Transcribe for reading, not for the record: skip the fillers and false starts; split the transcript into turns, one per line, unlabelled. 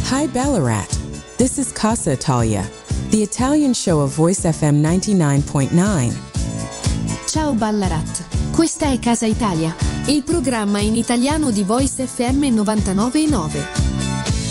Hi Ballarat. This is Casa Italia, the Italian show of Voice FM 99.9.
Ciao Ballarat. Questa è Casa Italia, il programma in italiano di Voice FM 99.9.